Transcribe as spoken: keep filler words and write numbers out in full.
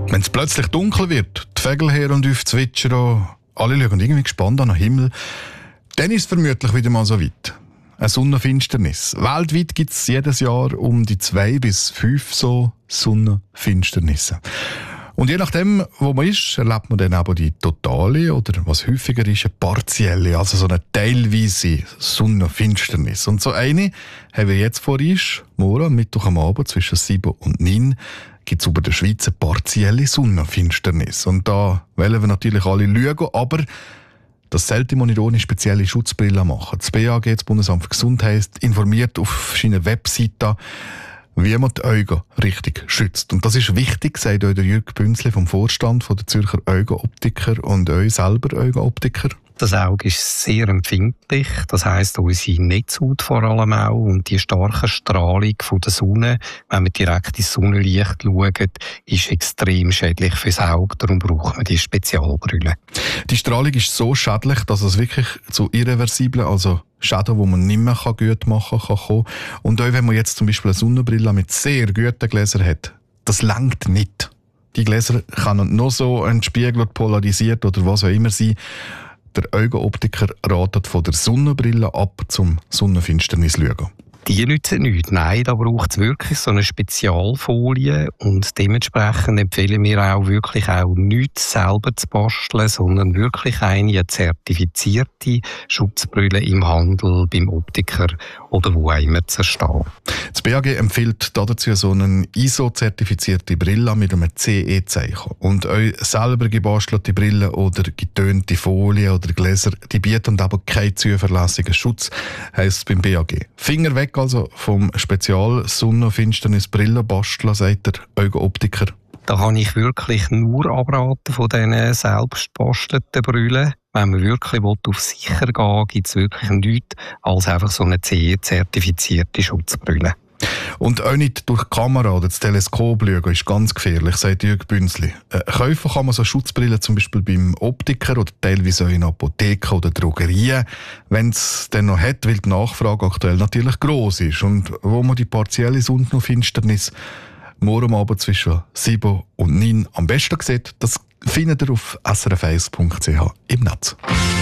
Wenn es plötzlich dunkel wird, die Vögel her und auf zwitschern, alle schauen irgendwie gespannt an den Himmel, dann ist es vermutlich wieder mal so weit. Eine Sonnenfinsternis. Weltweit gibt es jedes Jahr um die zwei bis fünf so Sonnenfinsternisse. Und je nachdem, wo man ist, erlebt man dann aber die totale oder, was häufiger ist, eine partielle, also so eine teilweise Sonnenfinsternis. Und so eine haben wir jetzt vor uns, morgen, Mittwoch am Abend zwischen sieben und neun, gibt es über der Schweiz eine partielle Sonnenfinsternis. Und da wollen wir natürlich alle schauen, aber das sollte man nicht ohne spezielle Schutzbrille machen. Das B A G, das Bundesamt für Gesundheit, informiert auf seiner Webseite, wie man die Augen richtig schützt. Und das ist wichtig, sagt euch der Jürg Bünzli vom Vorstand von der Zürcher Augenoptiker und euch selber Augenoptiker. Das Auge ist sehr empfindlich, das heisst unsere Netzhaut vor allem auch und die starke Strahlung von der Sonne, wenn wir direkt ins Sonnenlicht schauen, ist extrem schädlich fürs Auge, darum braucht man die Spezialbrille. Die Strahlung ist so schädlich, dass es wirklich zu irreversiblen, also Schäden, die man nicht mehr gut machen kann, kommen. Und auch wenn man jetzt zum Beispiel eine Sonnenbrille mit sehr guten Gläsern hat, das langt nicht. Die Gläser können noch so entspiegelt, polarisiert oder was auch immer sein. Der Augenoptiker ratet von der Sonnenbrille ab zum Sonnenfinsternis schauen. Die nützen nichts. Nein, da braucht es wirklich so eine Spezialfolie und dementsprechend empfehlen wir auch wirklich auch nichts selber zu basteln, sondern wirklich eine zertifizierte Schutzbrille im Handel, beim Optiker oder wo auch immer zu erstehen. Das B A G empfiehlt dazu so eine I S O-zertifizierte Brille mit einem C E-Zeichen. Und euch selber gebastelte Brillen oder getönte Folien oder Gläser, die bieten aber keinen zuverlässigen Schutz, heisst es beim B A G. Finger weg also vom Spezial-Sonnenfinsternis-Brillenbastler, sagt der Augenoptiker. Da kann ich wirklich nur abraten von diesen selbstbastelten Brillen. Wenn man wirklich auf sicher gehen will, gibt es wirklich nichts als einfach so eine C E-zertifizierte Schutzbrille. Und auch nicht durch die Kamera oder das Teleskop schauen ist ganz gefährlich, sagt Jürg Bünzli. Äh, kaufen kann man so Schutzbrillen zum Beispiel beim Optiker oder teilweise auch in Apotheken oder Drogerien, wenn es dann noch hat, weil die Nachfrage aktuell natürlich gross ist. Und wo man die partielle Sonnenfinsternis morgen Abend zwischen sieben und neun am besten sieht, das findet ihr auf s r f eins punkt c h im Netz.